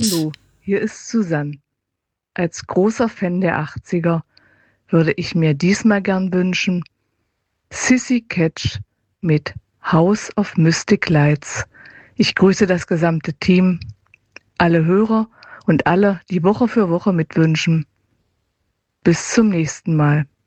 Hallo, hier ist Susanne. Als großer Fan der 80er würde ich mir diesmal gern wünschen Sissy Catch mit House of Mystic Lights. Ich grüße das gesamte Team, alle Hörer und alle, die Woche für Woche mitwünschen. Bis zum nächsten Mal.